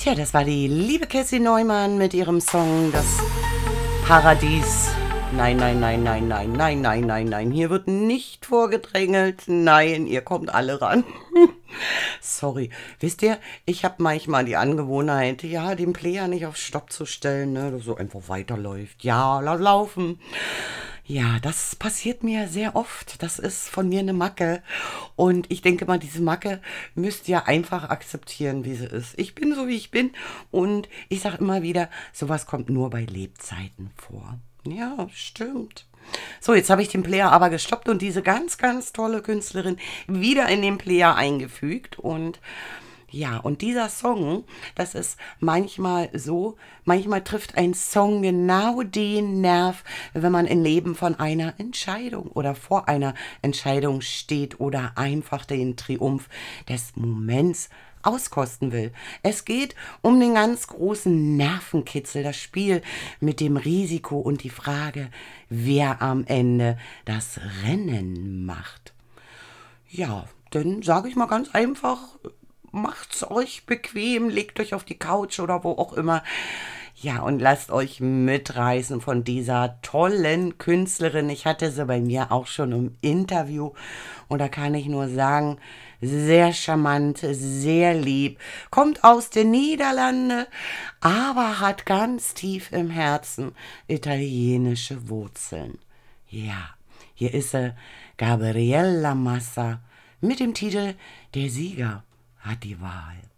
Tja, das war die liebe Cassie Neumann mit ihrem Song Das Paradies. Nein, nein, nein, nein, nein, nein, nein, nein, nein. Hier wird nicht vorgedrängelt. Nein, ihr kommt alle ran. Sorry. Wisst ihr, ich habe manchmal die Angewohnheit, ja, den Player nicht auf Stopp zu stellen, ne, dass so einfach weiterläuft. Ja, laufen. Ja, das passiert mir sehr oft. Das ist von mir eine Macke. Und ich denke mal, diese Macke müsst ihr einfach akzeptieren, wie sie ist. Ich bin so, wie ich bin. Und ich sage immer wieder, sowas kommt nur bei Lebzeiten vor. Ja, stimmt. So, jetzt habe ich den Player aber gestoppt und diese ganz, ganz tolle Künstlerin wieder in den Player eingefügt. Und ja, und dieser Song, das ist manchmal so, manchmal trifft ein Song genau den Nerv, wenn man im Leben von einer Entscheidung oder vor einer Entscheidung steht oder einfach den Triumph des Moments auskosten will. Es geht um den ganz großen Nervenkitzel, das Spiel mit dem Risiko und die Frage, wer am Ende das Rennen macht. Ja, dann sage ich mal ganz einfach, macht's euch bequem, legt euch auf die Couch oder wo auch immer. Ja, und lasst euch mitreißen von dieser tollen Künstlerin. Ich hatte sie bei mir auch schon im Interview und da kann ich nur sagen, sehr charmant, sehr lieb, kommt aus den Niederlanden, aber hat ganz tief im Herzen italienische Wurzeln. Ja, hier ist sie, Gabriella Massa, mit dem Titel Der Sieger hat die Wahl.